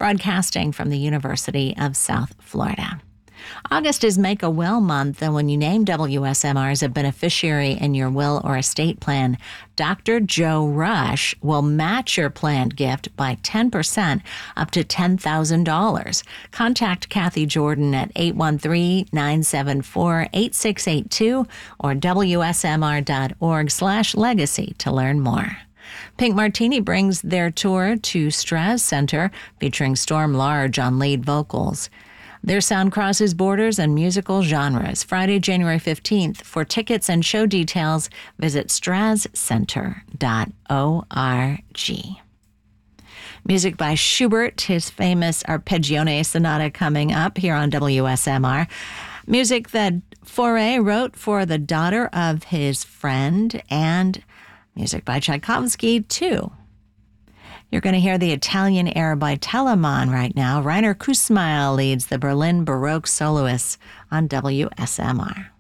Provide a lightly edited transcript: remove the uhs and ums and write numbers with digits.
broadcasting from the University of South Florida. August is Make-A-Will month, and when you name WSMR as a beneficiary in your will or estate plan, Dr. Joe Rush will match your planned gift by 10% up to $10,000. Contact Kathy Jordan at 813-974-8682 or WSMR.org/legacy to learn more. Pink Martini brings their tour to Straz Center, featuring Storm Large on lead vocals. Their sound crosses borders and musical genres. Friday, January 15th. For tickets and show details, visit strazcenter.org. Music by Schubert, his famous Arpeggione Sonata coming up here on WSMR. Music that Fauré wrote for the daughter of his friend, and music by Tchaikovsky, too. You're going to hear the Italian air by Telemann right now. Rainer Kussmail leads the Berlin Baroque soloists on WSMR.